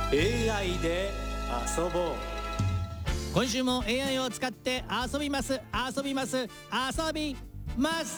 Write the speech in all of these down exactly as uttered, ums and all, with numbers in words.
エーアイ で遊ぼう。 今週も エーアイ を使って遊びます遊びます遊びます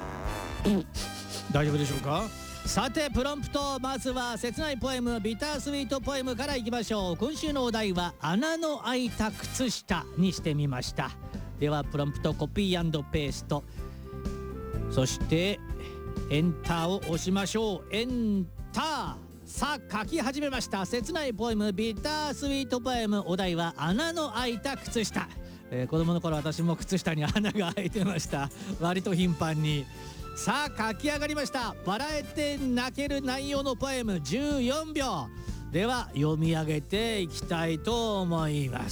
大丈夫でしょうか。さてプロンプト、まずは切ないポエムビタースイートポエムからいきましょう。今週のお題は穴の開いた靴下にしてみました。ではプロンプトコピー&ペースト、そしてエンターを押しましょう。エンター。さあ書き始めました。切ないポエムビタースイートポエム、お題は穴の開いた靴下。えー、子供の頃私も靴下に穴が開いてました。割と頻繁に。さあ書き上がりました。笑えて泣ける内容のポエムじゅうよんびょうでは読み上げていきたいと思います。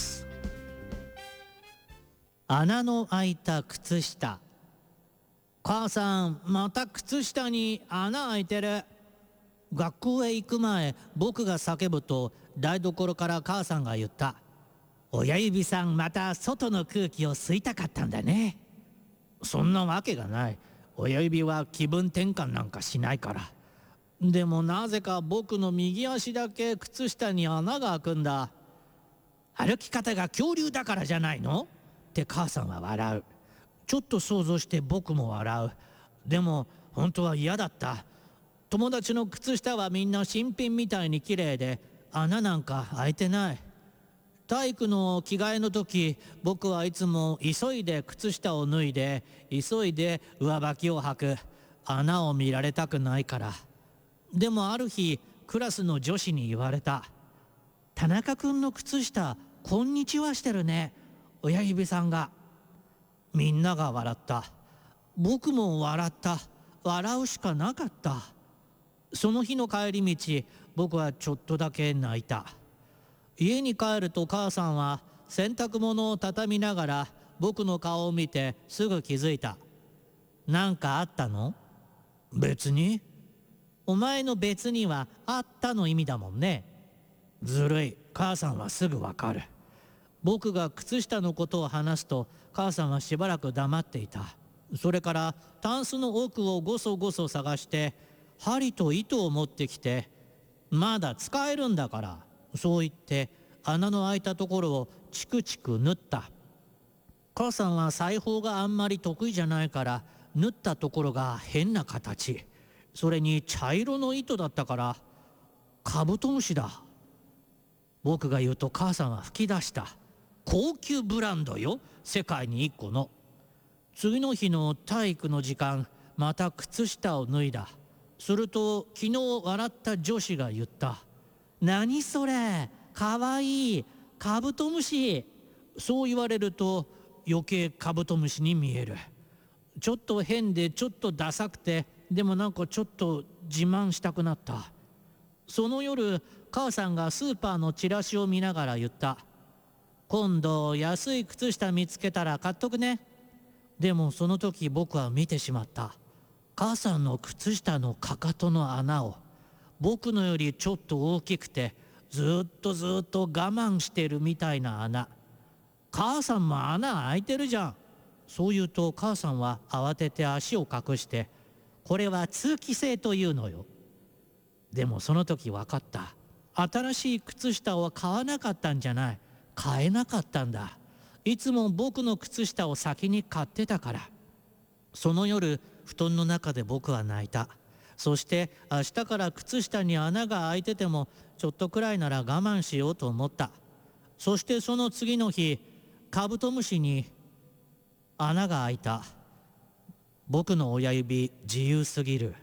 穴の開いた靴下。母さん、また靴下に穴開いてる。学校へ行く前、僕が叫ぶと台所から母さんが言った。親指さん、また外の空気を吸いたかったんだね。そんなわけがない。親指は気分転換なんかしないから。でもなぜか僕の右足だけ靴下に穴が開くんだ。歩き方が恐竜だからじゃないのって母さんは笑う。ちょっと想像して僕も笑う。でも本当は嫌だった。友達の靴下はみんな新品みたいに綺麗で穴なんか開いてない。体育の着替えの時、僕はいつも急いで靴下を脱いで急いで上履きを履く。穴を見られたくないから。でもある日クラスの女子に言われた。田中君の靴下こんにちはしてるね、親指さんが。みんなが笑った。僕も笑った。笑うしかなかった。その日の帰り道、僕はちょっとだけ泣いた。家に帰ると母さんは洗濯物を畳みながら僕の顔を見てすぐ気づいた。なんかあったの？別に。お前の別にはあったの意味だもんね。ずるい。母さんはすぐわかる。僕が靴下のことを話すと母さんはしばらく黙っていた。それからタンスの奥をごそごそ探して針と糸を持ってきて、まだ使えるんだから、そう言って穴の開いたところをチクチク縫った。母さんは裁縫があんまり得意じゃないから縫ったところが変な形、それに茶色の糸だったからカブトムシだ。僕が言うと母さんは吹き出した。高級ブランドよ、世界に一個の。次の日の体育の時間、また靴下を脱いだ。すると昨日笑った女子が言った。何それ、かわいい、カブトムシ。そう言われると余計カブトムシに見える。ちょっと変でちょっとダサくて、でもなんかちょっと自慢したくなった。その夜、母さんがスーパーのチラシを見ながら言った。今度安い靴下見つけたら買っとくね。でもその時僕は見てしまった。母さんの靴下のかかとの穴を。僕のよりちょっと大きくてずっとずっと我慢してるみたいな穴。母さんも穴開いてるじゃん。そう言うと母さんは慌てて足を隠して、これは通気性というのよ。でもその時分かった。新しい靴下を買わなかったんじゃない、買えなかったんだ。いつも僕の靴下を先に買ってたから。その夜布団の中で僕は泣いた。そして明日から靴下に穴が開いててもちょっとくらいなら我慢しようと思った。そしてその次の日、カブトムシに穴が開いた。僕の親指自由すぎる。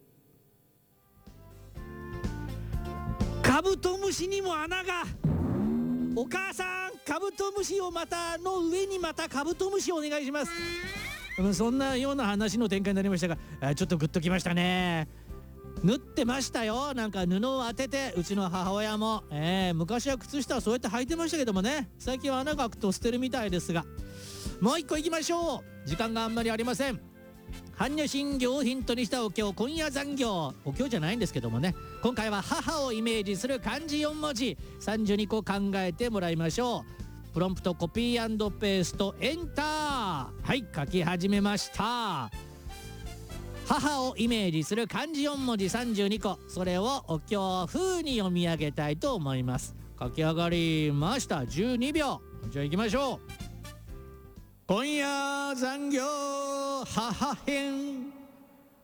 カブトムシにも穴が。お母さん、カブトムシをまたの上にまたカブトムシをお願いします。そんなような話の展開になりましたが、ちょっとグッときましたね。縫ってましたよ。なんか布を当てて、うちの母親も、えー、昔は靴下はそうやって履いてましたけどもね、最近は穴が開くと捨てるみたいですが。もう一個いきましょう。時間があんまりありません。般若心経をヒントにしたお経、今夜残業。お経じゃないんですけどもね、今回は母をイメージする漢字よんもじさんじゅうにこ考えてもらいましょう。プロンプトコピー&ペーストエンター。はい、書き始めました。 母をイメージする漢字よん文字さんじゅうにこ、それをお経風に読み上げたいと思います。書き上がりました。じゅうにびょう。じゃあ行きましょう。今夜残業母編。